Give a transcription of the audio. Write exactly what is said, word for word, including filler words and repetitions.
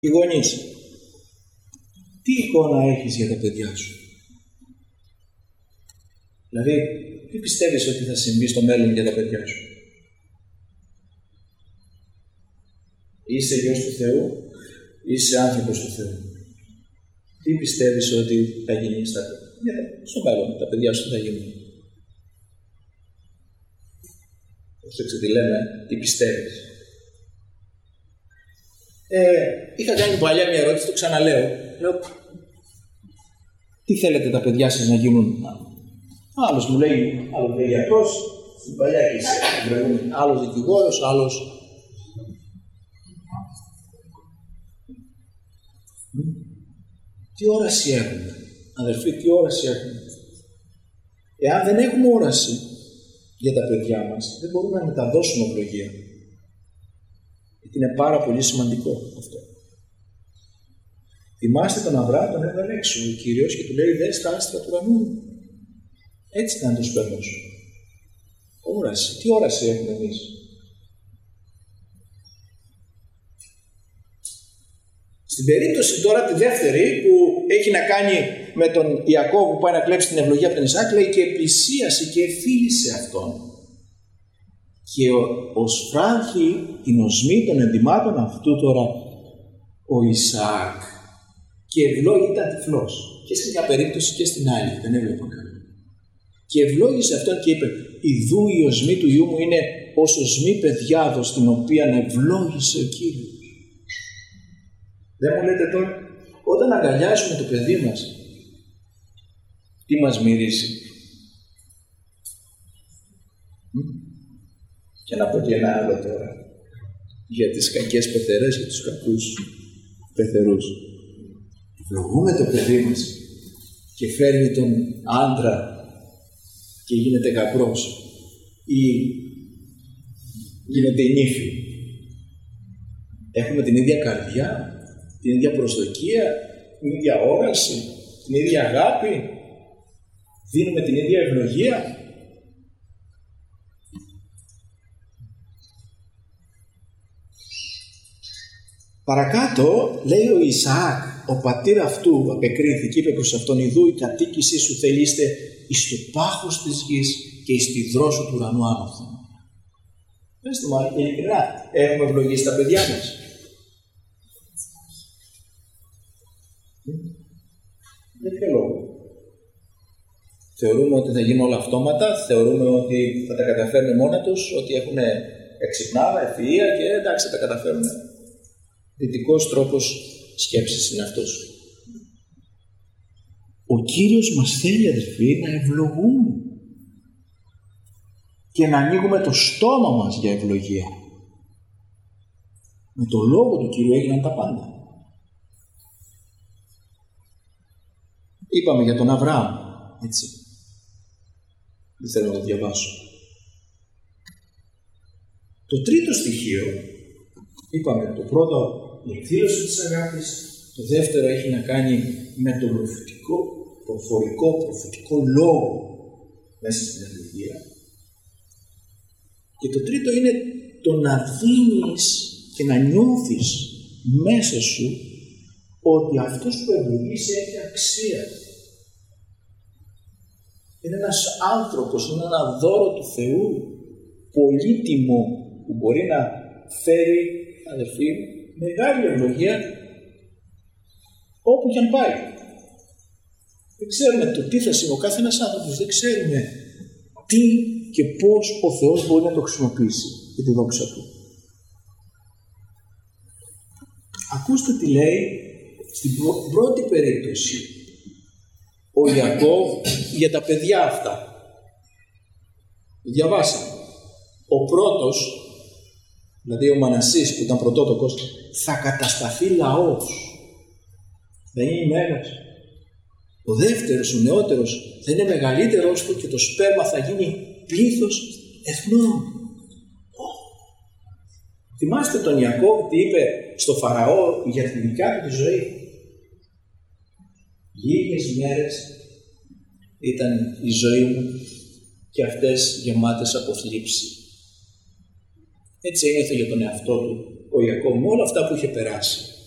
Οι γονείς, τι εικόνα έχεις για τα παιδιά σου? Δηλαδή, τι πιστεύεις ότι θα συμβεί στο μέλλον για τα παιδιά σου? Είσαι γιος του Θεού, είσαι άνθρωπος του Θεού. Τι πιστεύεις ότι θα γίνει στα... στο μέλλον, τα παιδιά σου θα γίνουν? Προσέξτε τι λέμε, τι πιστεύεις. Ε, είχα κάνει παλιά μια ερώτηση, το ξαναλέω. Λέω, τι θέλετε τα παιδιά σας να γίνουν? Άλλος μου λέει, άλλος λέει γιατρός, στην παλιά και είσαι, άλλος δικηγόρος, άλλος... Τι όραση έχουμε, αδερφοί, τι όραση έχουμε? Εάν δεν έχουμε όραση για τα παιδιά μας, δεν μπορούμε να μεταδώσουμε ευλογία. Γιατί είναι πάρα πολύ σημαντικό αυτό. Θυμάστε τον Αβραάμ, τον έβγαλε έξω ο Κύριος και του λέει: δες τα άστρα του ουρανού. Έτσι ήταν το σπέρμα σου. Όραση. Τι όραση έχουμε εμείς? Στην περίπτωση τώρα τη δεύτερη που έχει να κάνει με τον Ιακώβ που πάει να κλέψει την ευλογία από τον Ισαάκ, λέει και πλησίασε και εφήλισε αυτόν. Και ως φράχει την οσμή των ενδυμάτων αυτού τώρα ο Ισαάκ και ευλόγη ήταν τυφλός. Και σε μια περίπτωση και στην άλλη, δεν έβλεπαν καλά. Και ευλόγησε αυτόν και είπε: ιδού η οσμή του ιού μου είναι ως οσμή παιδιάδος την οποία ευλόγησε ο Κύριος. Δεν μου λέτε τώρα, όταν αγκαλιάζουμε το παιδί μας, τι μας μυρίζει? Και να πω και ένα άλλο τώρα, για τις κακές πεθερές και τους κακούς πεθερούς. Ευλογούμε το παιδί μας και φέρνει τον άντρα και γίνεται γαμπρός ή γίνεται η νύφη. Έχουμε την ίδια καρδιά, την ίδια προσδοκία, την ίδια όραση, την ίδια αγάπη, δίνουμε την ίδια ευλογία. Παρακάτω λέει ο Ισαάκ, ο πατήρ αυτού απεκρίθηκε, είπε προς αυτόν: ιδού η κατοίκησή σου θελείστε εις το πάχος της γης και εις τη δρόσο του ουρανού άνωθεν. Πεςτε μου ειλικρινά, έχουμε ευλογήσει τα παιδιά μας? Για ποιο λόγο? Θεωρούμε ότι θα γίνουν όλα αυτόματα, θεωρούμε ότι θα τα καταφέρουν μόνα τους, ότι έχουν εξυπνάδα, ευφυΐα και εντάξει θα τα καταφέρουν. Δυτικός τρόπος σκέψης είναι αυτός. Ο Κύριος μας θέλει, αδερφοί, να ευλογούμε και να ανοίγουμε το στόμα μας για ευλογία. Με το λόγο του Κύριου έγιναν τα πάντα. Είπαμε για τον Αβραάμ, έτσι. Δεν θέλω να το διαβάσω. Το τρίτο στοιχείο, είπαμε το πρώτο, η εκδήλωση της αγάπης, το δεύτερο έχει να κάνει με το προφητικό, προφορικό, προφητικό λόγο μέσα στην ευλογία. Και το τρίτο είναι το να δίνεις και να νιώθεις μέσα σου ότι αυτός που ευλογείς έχει αξία. Είναι ένας άνθρωπος, είναι ένα δώρο του Θεού, πολύτιμο, που μπορεί να φέρει, αδερφοί, μεγάλη ευλογία όπου και αν πάει. Δεν ξέρουμε το τι θα συμβεί. Ο κάθε ένας άνθρωπος δεν ξέρουμε τι και πώς ο Θεός μπορεί να το χρησιμοποιήσει για τη δόξα Του. Ακούστε τι λέει στην πρώτη περίπτωση ο Ιακώβ για τα παιδιά αυτά. Διαβάσαμε. Ο πρώτος, δηλαδή ο Μανασσής που ήταν πρωτότοκος, θα κατασταθεί λαός. Δεν είναι μέγας. Ο δεύτερος, ο νεότερος, θα είναι μεγαλύτερος του και το σπέρμα θα γίνει πλήθος εθνών. Θυμάστε τον Ιακώβ τι είπε στο Φαραώ για τη δικιά του τη ζωή? Λίγες μέρες ήταν η ζωή μου και αυτές γεμάτες από θλίψη. Έτσι ένιωθε για τον εαυτό του ο Ιακώβ με όλα αυτά που είχε περάσει.